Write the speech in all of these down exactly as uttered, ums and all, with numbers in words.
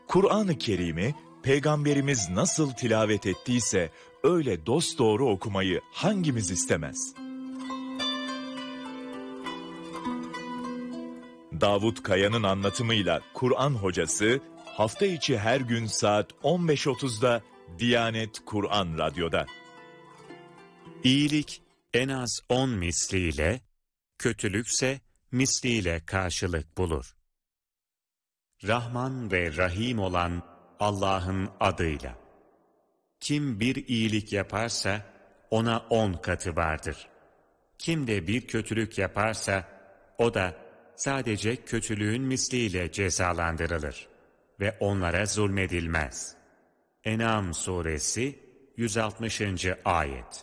Kur'an-ı Kerim'i Peygamberimiz nasıl tilavet ettiyse öyle dosdoğru okumayı hangimiz istemez? Davut Kaya'nın anlatımıyla Kur'an Hocası hafta içi her gün saat on beş otuzda Diyanet Kur'an Radyo'da. İyilik en az on misliyle, kötülükse misliyle karşılık bulur. Rahman ve Rahim olan Allah'ın adıyla. Kim bir iyilik yaparsa ona on katı vardır. Kim de bir kötülük yaparsa o da sadece kötülüğün misliyle cezalandırılır ve onlara zulmedilmez. En'am suresi yüz altmışıncı ayet.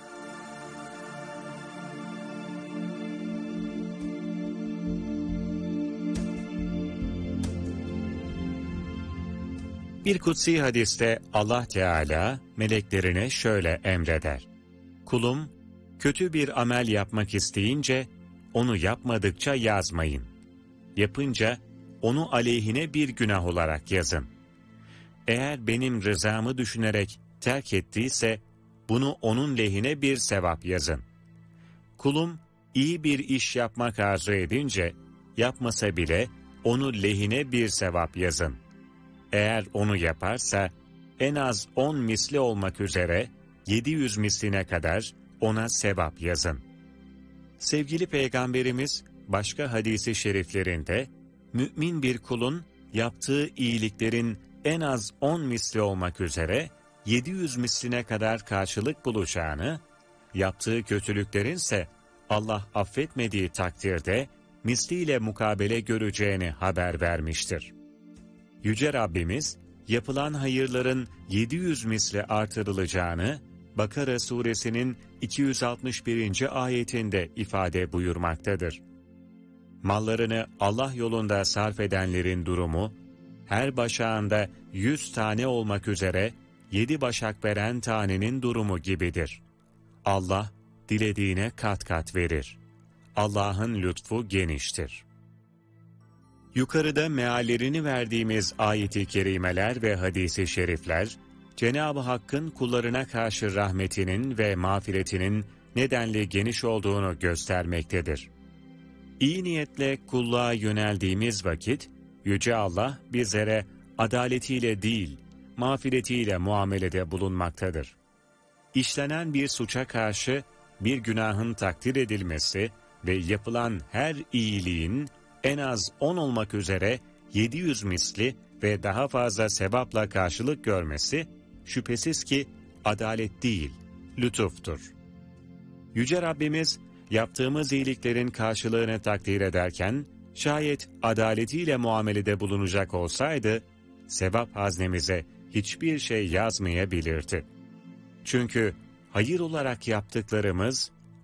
Bir kutsi hadiste Allah Teala meleklerine şöyle emreder: Kulum, kötü bir amel yapmak isteyince onu yapmadıkça yazmayın. Yapınca onu aleyhine bir günah olarak yazın. Eğer benim rızamı düşünerek terk ettiyse bunu onun lehine bir sevap yazın. Kulum iyi bir iş yapmak arzu edince yapmasa bile onu lehine bir sevap yazın. Eğer onu yaparsa en az on misli olmak üzere yedi yüz misline kadar ona sevap yazın. Sevgili Peygamberimiz başka hadisi şeriflerinde mümin bir kulun yaptığı iyiliklerin en az on misli olmak üzere yedi yüz misline kadar karşılık bulacağını, yaptığı kötülüklerin ise Allah affetmediği takdirde misliyle mukabele göreceğini haber vermiştir. Yüce Rabbimiz, yapılan hayırların yedi yüz misli artırılacağını, Bakara suresinin iki yüz altmış birinci ayetinde ifade buyurmaktadır. Mallarını Allah yolunda sarf edenlerin durumu, her başağında yüz tane olmak üzere yedi başak veren tanenin durumu gibidir. Allah, dilediğine kat kat verir. Allah'ın lütfu geniştir. Yukarıda meallerini verdiğimiz ayet-i kerimeler ve hadis-i şerifler, Cenab-ı Hakk'ın kullarına karşı rahmetinin ve mağfiretinin nedenli geniş olduğunu göstermektedir. İyi niyetle kulluğa yöneldiğimiz vakit, Yüce Allah bizlere adaletiyle değil, mağfiretiyle muamelede bulunmaktadır. İşlenen bir suça karşı bir günahın takdir edilmesi ve yapılan her iyiliğin en az on olmak üzere yedi yüz misli ve daha fazla sevapla karşılık görmesi, şüphesiz ki adalet değil, lütuftur. Yüce Rabbimiz, yaptığımız iyiliklerin karşılığını takdir ederken, şayet adaletiyle muamelede bulunacak olsaydı, sevap haznemize hiçbir şey yazmayabilirdi. Çünkü hayır olarak yaptıklarımız,